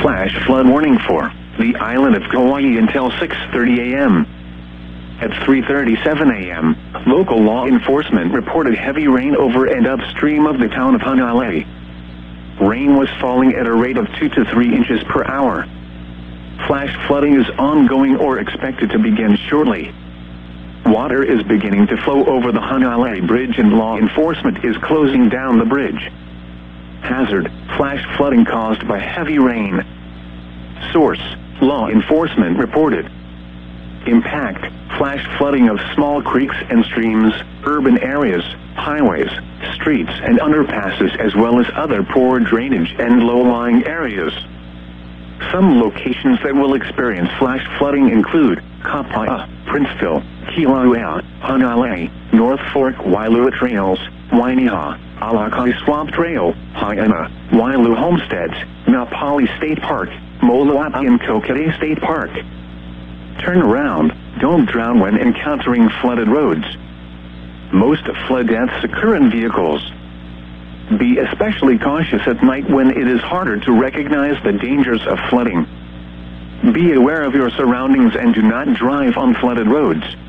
Flash flood warning for the island of Kauai until 6:30 a.m. At 3:37 a.m., local law enforcement reported heavy rain over and upstream of the town of Hanalei. Rain was falling at a rate of 2 to 3 inches per hour. Flash flooding is ongoing or expected to begin shortly. Water is beginning to flow over the Hanalei Bridge and law enforcement is closing down the bridge. Hazard, flash flooding caused by heavy rain. Source, law enforcement reported. Impact, flash flooding of small creeks and streams, urban areas, highways, streets and underpasses as well as other poor drainage and low-lying areas. Some locations that will experience flash flooding include Kapaa, Princeville, Kilauea, Hanalei, North Fork Waialua Trails, Wainiha, Alakai Swamp Trail, Haina, Waialua Homesteads, Napali State Park, Moloapi and Kokere State Park. Turn around, don't drown when encountering flooded roads. Most flood deaths occur in vehicles. Be especially cautious at night when it is harder to recognize the dangers of flooding. Be aware of your surroundings and do not drive on flooded roads.